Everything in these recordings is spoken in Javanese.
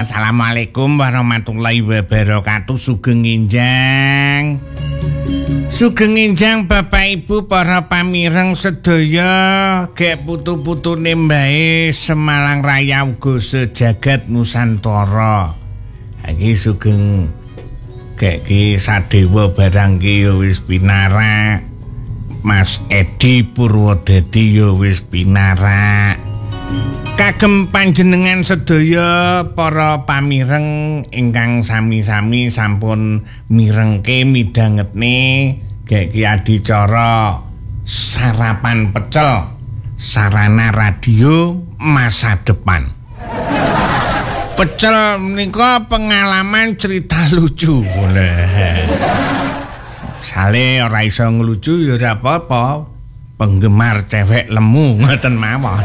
Assalamualaikum warahmatullahi wabarakatuh. Sugeng Enjang. Sugeng Enjang Bapak Ibu para pamireng sedaya, gek putu-putune mbae Semalang Raya uga sejagat Nusantara. Iki sugeng gek ki sadewa barang ki ya wis pinarak. Mas Edi Purwodadi ya wis pinarak. Kagem panjenengan sedaya para pamireng ingkang sami-sami sampun mirengke midhangetne gek adicara Sarapan Pecel Sarana Radio Masa Depan. Pecel menika pengalaman cerita lucu. Sale ora iso nglucu ya ora apa-apa. Penggemar cewek lemu ngoten mawon.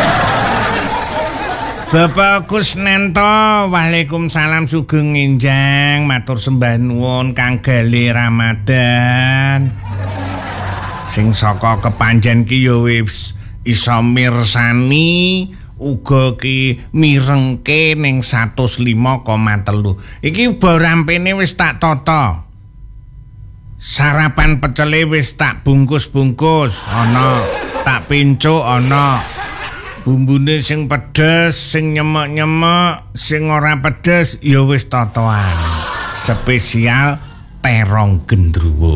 Bapak Kusnanto, waalaikumsalam sugeng Enjang, matur sembah nuwun Kang Gale Ramadan. Sing saka kepanjen ki ya wis iso mirsani uga ki mirengke ning 105,3. Iki barampene wis tak tata. Sarapan pecele wis tak bungkus-bungkus, ana tak pincuk ana. Bumbune sing pedes, sing nyemek-nyemek, sing ora pedes ya wis totoan. Spesial terong gendruwo.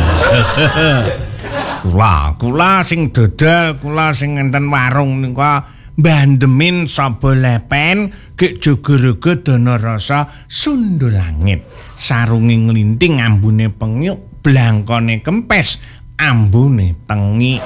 Kula sing dodol, kula sing ngenten warung nika mbandemin saba lepen, gek jogo-rogo dana rasa sundul langit. Sarunge nglinting ambune pengyuk, blangkone kempes, ambune tengi.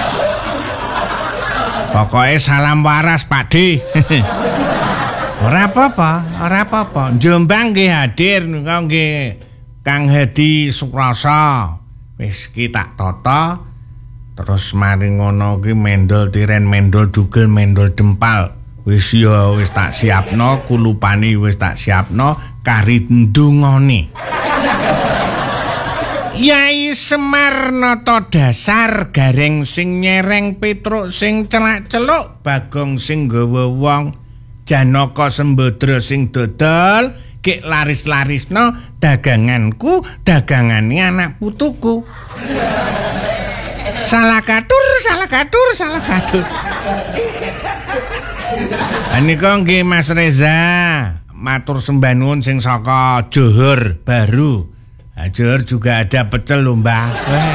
Pokoknya salam waras Pak D. Ora apa-apa. Jombang nggih hadir nika nggih Kang Hedi Sukrasa. Wis ki tak tata. Terus mari ngono ki mendol tiren, mendol dugel, mendol dempal. Wis ya wis tak siapno, kulupane wis tak siapno, kari ndungone. Yai Semar nata dasar, Gareng sing nyereng, Petruk sing celak-celuk, Bagong sing nggawa wong, Janaka Sembadra sing dodol, gek laris-larisno daganganku, dagangane anak putuku. Salah katur. Anika nggih Mas Reza, matur sembah nuwun sing saka Johor Baru. Johor juga ada pecel lho Mbah.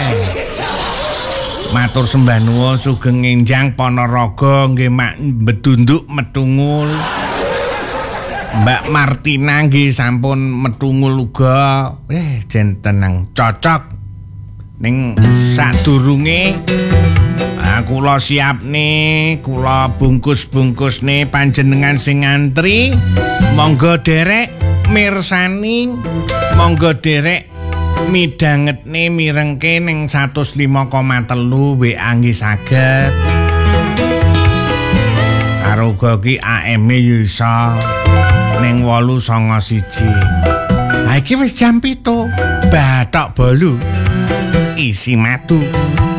Matur sembah nuwun sugeng Enjang Ponorogo nggih Mak Bedunduk Metungul. Mbak Martina nggih sampun Metungul uga. Jentenang cocok. Ning sadurunge kula siap nih, kula bungkus-bungkus nih panjenengan sing ngantri. Monggo derek mirsani, monggo derek midhangetne mirengke ning 105,3 WA nggih saged. Karo ugi AM-e yo iso ning 891. Ha iki wis jam 7. Bathok bolu isi madu.